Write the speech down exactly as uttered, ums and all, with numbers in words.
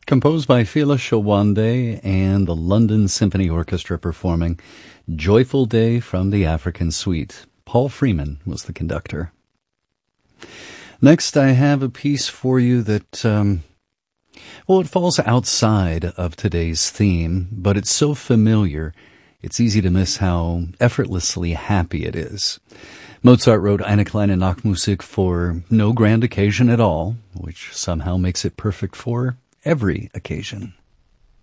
Composed by Fela Shawande and the London Symphony Orchestra performing Joyful Day from the African Suite. Paul Freeman was the conductor. Next, I have a piece for you that, um, well, it falls outside of today's theme, but it's so familiar, it's easy to miss how effortlessly happy it is. Mozart wrote Eine kleine Nachtmusik for no grand occasion at all, which somehow makes it perfect for every occasion.